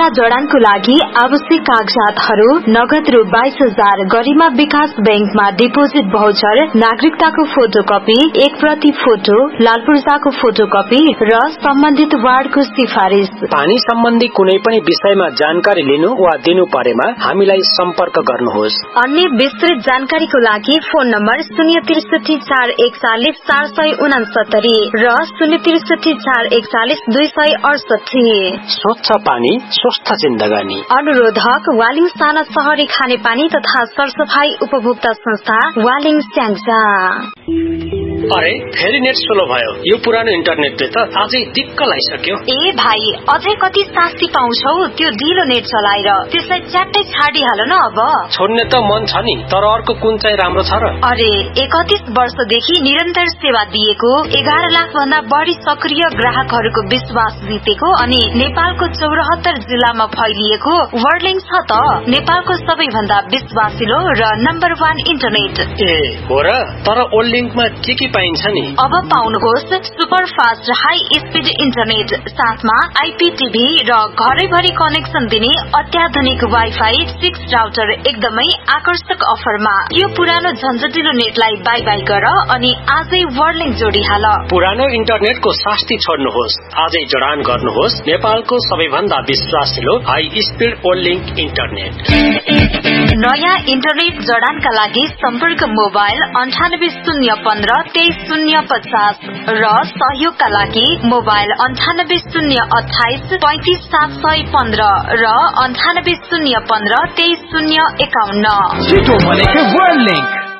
दारा जडानको लागि आवश्यक कागजातहरू नगद रु 22,000, गरिमा विकास बैंकमा डिपोजिट भाउचर, नागरिकताको फोटोकपी, 1 प्रति फोटो, लाल पूर्जाको फोटोकपी र सम्बन्धित वार्डको सिफारिश। पानी सम्बन्धी कुनै पनि विषयमा जानकारी लिनु वा दिनु परेमा हामीलाई सम्पर्क गर्नुहोस्। अन्य विस्तृत जानकारीको लागि फोन नम्बर 063 441 469 र 063 441 268। स्वच्छ पानी स्वस्थ जिन्दगानी। अनुरोधक वालिङ साना शहरी खानेपानी तथा सरसफाई उपभोक्ता संस्था वालिङ स्याङ्जा। अरे फेरि नेट स्लो भयो। यो पुरानो इन्टरनेटले त अझै दिक्क लागिसक्यो। ए भाइ, अझै कति शास्ति पाउँछौ त्यो ढिलो नेट चलाएर? त्यसलाई च्याट्टै छाडिहाल न अब। छोड्ने त मन छ नि, तर अर्को कुन चाहिँ राम्रो छ र? अरे 31 वर्षदेखि निरन्तर सेवा दिएको, 11 लाख भन्दा बढी सक्रिय ग्राहकहरूको विश्वास जितेको अनि नेपालको 74 जिल्लामा फैलिएको वर्ल्डलिंक छ त नेपालको सबैभन्दा विश्वासिलो र नम्बर 1 इन्टरनेट। ए हो र? तर वर्ल्डलिंकमा के पाइन्छ नि? अब पाउनुहोस् super fast high speed internet, साथमा आइपीटीभी र घरैभरि कनेक्सन दिने अत्याधुनिक वाइफाई 6 राउटर एकदमै आकर्षक अफरमा। यो पुरानो झन्झटिलो नेटलाई बाई बाई गर अनि आजै वर्ल्डलिंक जोडिहाल। पुरानो इन्टरनेटको शास्ति छोड्नुहोस्, आजै जडान गर्नुहोस् नेपालको सबैभन्दा विश्वासिलो हाई स्पिड वर्ल्डलिंक इन्टरनेट। नयाँ इन्टरनेट जडानका लागि सम्पर्क मोबाइल 980153 23050 र सहयोगका लागि मोबाइल 98028 35715 र 98015 23051। छिटो भनेको वर्ल्डलिंक।